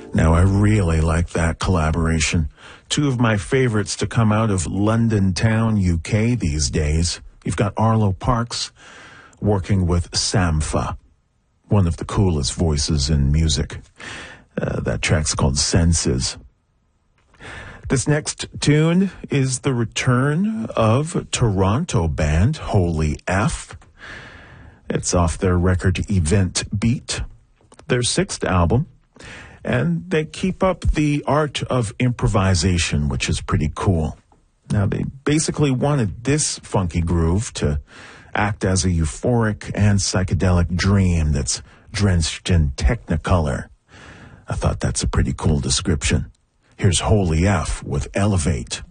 Now, I really like that collaboration. Two of my favorites to come out of London Town, UK these days. You've got Arlo Parks working with Sampha, one of the coolest voices in music. That track's called Senses. This next tune is the return of Toronto band Holy F. It's off their record Event Beat, their sixth album, and they keep up the art of improvisation, which is pretty cool. Now, they basically wanted this funky groove to act as a euphoric and psychedelic dream that's drenched in technicolor. I thought that's a pretty cool description. Here's Holy F with Elevate.